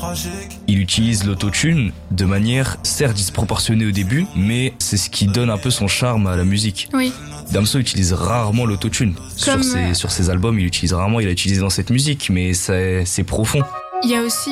Il utilise l'autotune de manière certes disproportionnée au début, mais c'est ce qui donne un peu son charme à la musique. Oui. Damso utilise rarement l'autotune. Sur ses albums, il a utilisé dans cette musique, mais c'est profond. Il y a aussi